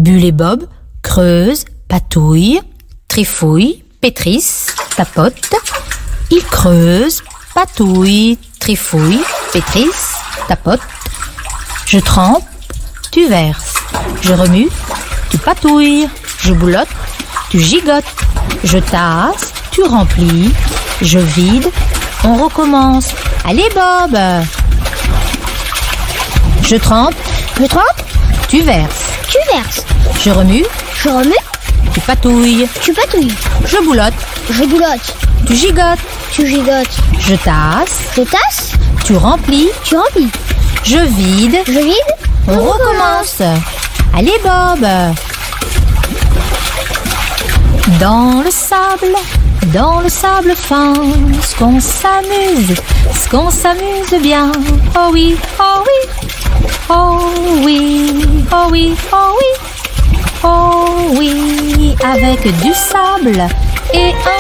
Bulle et Bob creusent, patouillent, trifouillent, pétrissent, tapotent. Ils creusent, patouillent, trifouillent, pétrissent, tapotent. Je trempe, tu verses. Je remue, tu patouilles. Je boulotte, tu gigotes. Je tasse, tu remplis. Je vide, on recommence. Allez Bob! Je trempe, tu verses. Je remue, tu patouilles. Je boulotte, tu gigotes. Je tasse, tu remplis. Je vide, on recommence. Allez Bob! Dans le sable fin, ce qu'on s'amuse bien. Oh oui, oh oui, oh oui, oh oui, oh oui, oh oui, avec du sable et un